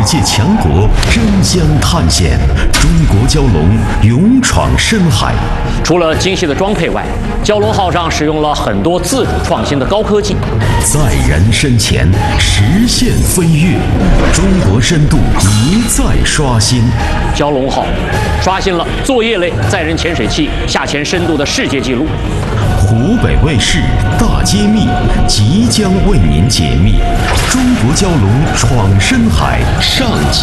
界强国争相探险，中国蛟龙勇闯深海。 除了精细的装配外，蛟龙号上使用了很多自主创新的高科技。 载人深潜，实现飞跃，中国深度一再刷新。 蛟龙号刷新了作业类载人潜水器下潜深度的世界纪录。 湖北卫视大揭秘即将为您解密中国蛟龙闯深海上集。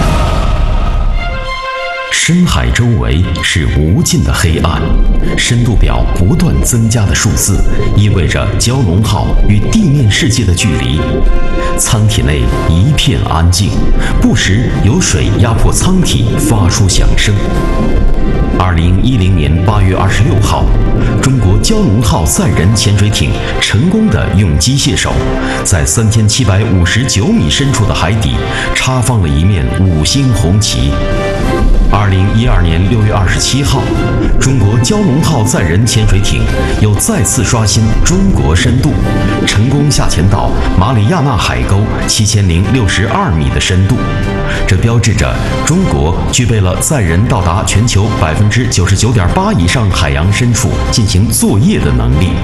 深海周围是无尽的黑暗，深度表不断增加的数字意味着蛟龙号与地面世界的距离。舱体内一片安静，不时有水压迫舱体发出响声。2010年8月26号，中国蛟龙号载人潜水艇成功地用机械手在3759米深处的海底插放了一面5星红旗。2012年6月27号，中国蛟龙号载人潜水艇又再次刷新中国深度，成功下潜到马里亚纳海沟7062米的深度。这标志着中国具备了载人到达全球99.8%以上海洋深处进行作业的能力。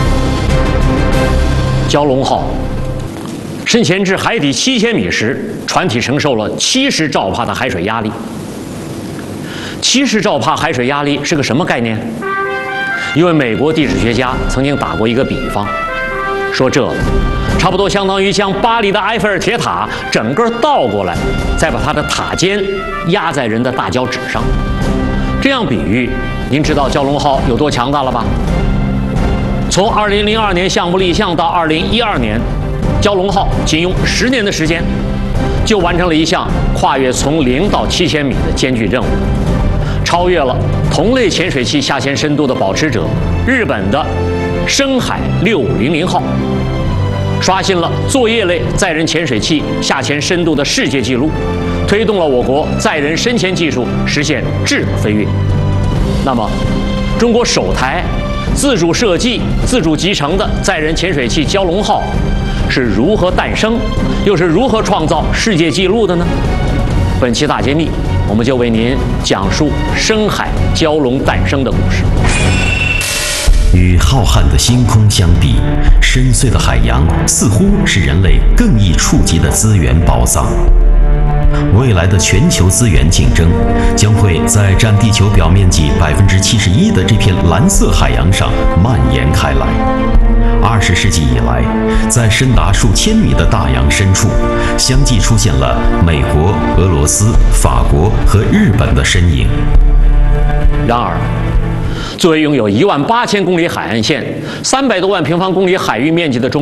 蛟龙号深潜至海底7000米时，船体承受了70兆帕的海水压力。70兆帕海水压力是个什么概念？一位美国地质学家曾经打过一个比方，说这差不多相当于将巴黎的埃菲尔铁塔整个倒过来，再把它的塔尖压在人的大脚趾上。这样比喻，您知道蛟龙号有多强大了吧？从2002年项目立项到2012年，蛟龙号仅用10年的时间，就完成了一项跨越从0到7000米的艰巨任务，超越了同类潜水器下潜深度的保持者日本的深海6500号，刷新了作业类载人潜水器下潜深度的世界纪录，推动了我国载人深潜技术实现质的飞跃。那么，中国首台自主设计、自主集成的载人潜水器蛟龙号是如何诞生，又是如何创造世界纪录的呢？本期大揭秘，我们就为您讲述深海蛟龙诞生的故事。 与浩瀚的星空相比，深邃的海洋似乎是人类更易触及的资源宝藏。未来的全球资源竞争将会在占地球表面积71%的这片蓝色海洋上蔓延开来。20世纪以来，在深达数千米的大洋深处，相继出现了美国、俄罗斯、法国和日本的身影。 然而，作为拥有18000公里海岸线、300多万平方公里海域面积的中